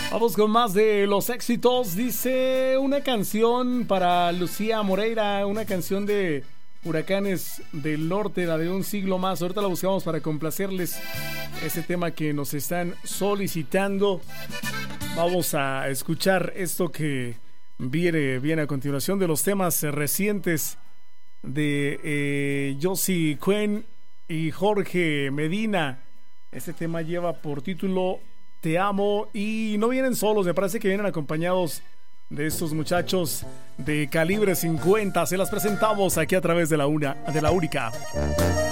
Vamos con más de los éxitos. Dice una canción para Lucía Moreira, una canción de Huracanes del Norte, la de Un Siglo Más. Ahorita la buscamos para complacerles ese tema que nos están solicitando. Vamos a escuchar esto que viene a continuación de los temas recientes de Josie Cuen y Jorge Medina. Este tema lleva por título Te Amo, y no vienen solos, me parece que vienen acompañados de estos muchachos de Calibre 50. Se las presentamos aquí a través de la Única.